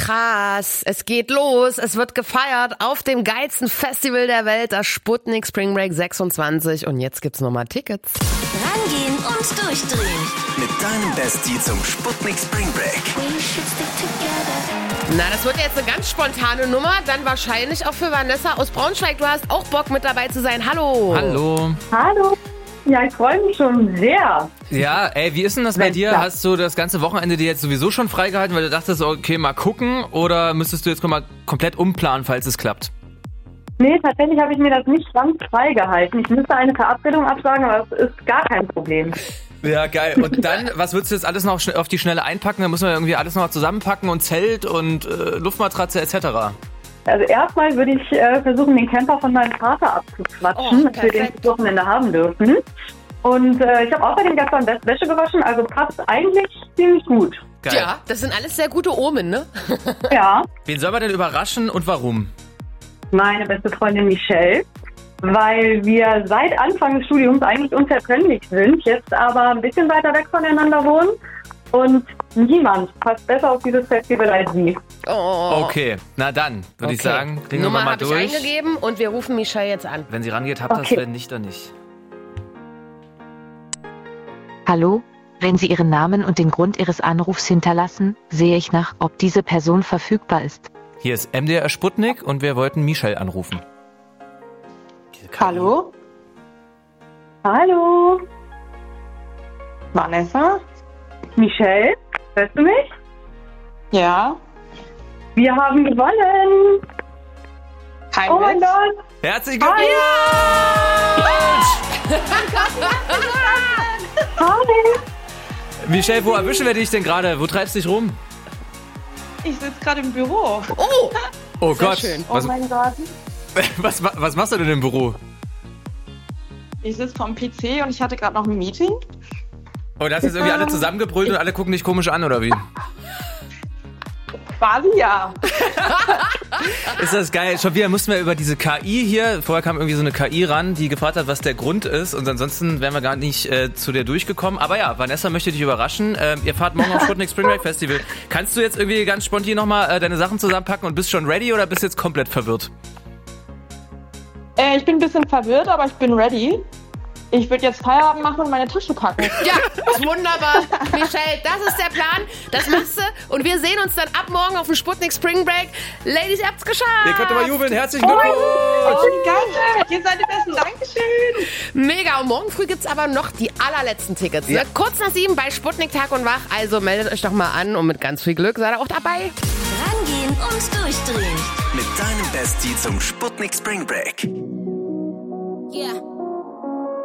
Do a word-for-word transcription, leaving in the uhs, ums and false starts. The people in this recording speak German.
krass. Es geht los. Es wird gefeiert auf dem geilsten Festival der Welt, das Sputnik Spring Break sechsundzwanzig. Und jetzt gibt's nochmal Tickets. Rangehen und durchdrehen. Mit deinem Bestie zum Sputnik Spring Break. Na, das wird jetzt eine ganz spontane Nummer. Dann wahrscheinlich auch für Vanessa aus Braunschweig. Du hast auch Bock mit dabei zu sein. Hallo. Hallo. Hallo. Ja, ich freue mich schon sehr. Ja, ey, wie ist denn das bei dir? klar. Hast du das ganze Wochenende dir jetzt sowieso schon freigehalten, weil du dachtest, okay, mal gucken? Oder müsstest du jetzt mal komplett umplanen, falls es klappt? Nee, tatsächlich habe ich mir das nicht ganz freigehalten. Ich müsste eine Verabredung absagen, aber das ist gar kein Problem. Ja, geil. Und dann, was würdest du jetzt alles noch auf die Schnelle einpacken? Da müssen wir irgendwie alles noch zusammenpacken und Zelt und äh, Luftmatratze et cetera. Also erstmal würde ich äh, versuchen, den Camper von meinem Vater abzuquatschen, Oh, dass wir den perfekt. das Wochenende haben dürfen. Und äh, ich habe außerdem gestern Best Wäsche gewaschen, also passt eigentlich ziemlich gut. Geil. Ja, das sind alles sehr gute Omen, ne? Ja, Wen soll man denn überraschen und warum? meine beste Freundin Michelle, weil wir seit Anfang des Studiums eigentlich unzertrennlich sind, jetzt aber ein bisschen weiter weg voneinander wohnen. Und niemand passt besser auf dieses Festival als sie. Oh. Okay, na dann, würde ich Okay. sagen, klingen wir Nummer mal habe ich durch. eingegeben und wir rufen Michelle jetzt an. Wenn sie rangeht, habt ihr Okay. das, wenn nicht, dann nicht. Hallo, wenn Sie Ihren Namen und den Grund Ihres Anrufs hinterlassen, sehe ich nach, ob diese Person verfügbar ist. Hier ist M D R Sputnik und wir wollten Michelle anrufen. Diese K I. Hallo, Hallo, Vanessa? Michelle, hörst du mich? Ja, Wir haben gewonnen! kein Oh mein Witz. Gott! Herzlichen Glückwunsch! Hi! Michelle, wo erwischen wir dich denn gerade? Wo treibst du dich rum? Ich sitze gerade im Büro. Oh, Oh Sehr Gott, schön. Oh was, mein Gott! was, was machst du denn im Büro? Ich sitze vorm P C und ich hatte gerade noch ein Meeting. Oh, da hast jetzt irgendwie alle zusammengebrüllt und alle gucken dich komisch an, oder wie? Quasi ja. Ist das geil. Schon wieder mussten wir über diese K I hier, vorher kam irgendwie so eine K I ran, die gefragt hat, was der Grund ist, und ansonsten wären wir gar nicht äh, zu der durchgekommen. Aber ja, Vanessa möchte dich überraschen. Ähm, ihr fahrt morgen auf Sputnik Spring Break Festival. Kannst du jetzt irgendwie ganz spontan nochmal äh, deine Sachen zusammenpacken und bist schon ready oder bist jetzt komplett verwirrt? Äh, ich bin ein bisschen verwirrt, aber ich bin ready. Ich würde jetzt Feierabend machen und meine Tasche packen. ja, wunderbar. Michelle, das ist der Plan. Das machst du. Und wir sehen uns dann ab morgen auf dem Sputnik Spring Break. Ladies, ihr habt's geschafft. Ihr könnt mal jubeln. Herzlichen Glückwunsch! Oh, geil. Ihr seid die Besten. Dankeschön. Mega. Und morgen früh gibt's aber noch die allerletzten Tickets. Ja. Ne? Kurz nach sieben bei Sputnik Tag und Wach. Also meldet euch doch mal an und mit ganz viel Glück seid ihr auch dabei. Rangehen und durchdrehen. Mit deinem Bestie zum Sputnik Spring Break.